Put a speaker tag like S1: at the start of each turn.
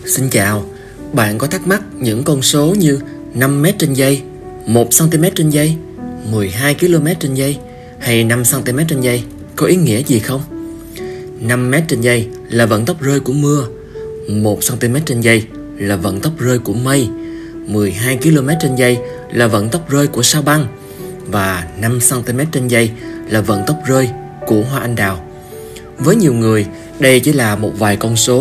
S1: Xin chào, bạn có thắc mắc những con số như 5 mét trên giây, 1 cm trên giây, 12 km trên giây hay 5 cm trên giây có ý nghĩa gì không? 5 mét trên giây là vận tốc rơi của mưa, 1 cm trên giây là vận tốc rơi của mây, 12 km trên giây là vận tốc rơi của sao băng và 5 cm trên giây là vận tốc rơi của hoa anh đào. Với nhiều người, đây chỉ là một vài con số